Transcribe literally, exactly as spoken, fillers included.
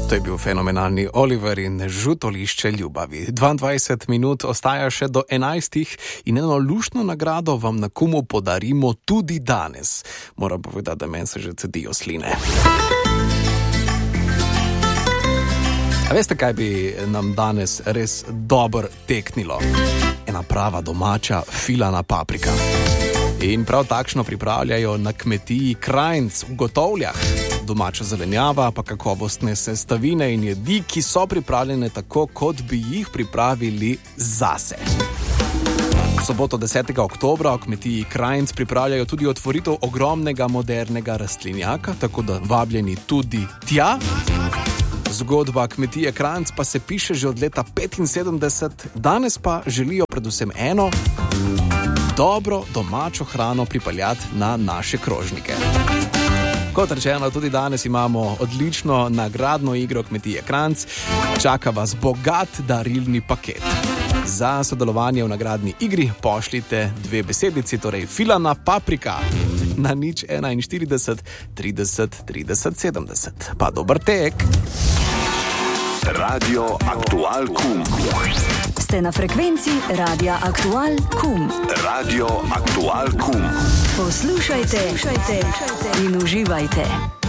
To je bil fenomenalni Oliver in Žuto lišče ljubavi. dvaindvajset minut ostaja še do enajstih in eno luštno nagrado vam na Kumu podarimo tudi danes. Moram povedati, da meni se že cedijo sline. A veste, kaj bi nam danes res dobro teknilo? Ena prava domača filana paprika. In prav takšno pripravljajo na kmetiji Krajnc v Gotovljah. Domača zelenjava, pa kakovostne sestavine in jedi, ki so pripravljene tako, kot bi jih pripravili zase. V soboto desetega oktobra v kmetiji Krajnc pripravljajo tudi otvoritev ogromnega modernega rastlinjaka, tako da vabljeni tudi tja. Zgodba kmetije Krajnc pa se piše že od leta petinsedemdeset, danes pa želijo predvsem eno, dobro domačo hrano pripeljati na naše krožnike. Kot rečeno, tudi danes imamo odlično nagradno igro kmetije Krajnc. Čaka vas bogat darilni paket. Za sodelovanje v nagradni igri pošljite dve besedici, torej filana paprika na nič enainštirideset trideset trideset sedemdeset. Pa dober tek! Radio Aktual Kum. Ste na frekvenci Radia Aktual Kum. Radio Aktual Kum. Poslušajte, poslušajte in uživajte.